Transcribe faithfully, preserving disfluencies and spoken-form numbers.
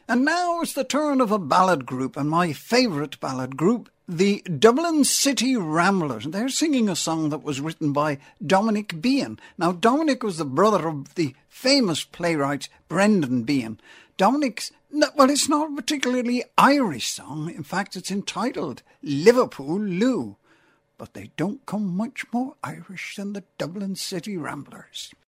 And now it's the turn of a ballad group, and my favourite ballad group, the Dublin City Ramblers. They're singing a song that was written by Dominic Behan. Now, Dominic was the brother of the famous playwright Brendan Behan. Dominic's, well, it's not a particularly Irish song. In fact, it's entitled Liverpool Lou. But they don't come much more Irish than the Dublin City Ramblers.